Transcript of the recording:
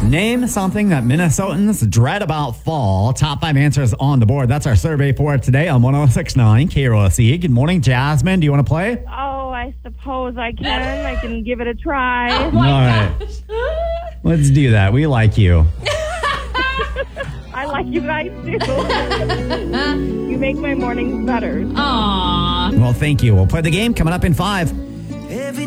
Name something that Minnesotans dread about fall. Top 5 answers on the board. That's our survey for today on 106.9 KROC. Good morning, Jasmine. Do you want to play? Oh, I suppose I can. I can give it a try. All right. Let's do that. We like you. I like you guys too. You make my mornings better. Aww. Well, thank you. We'll play the game coming up in 5.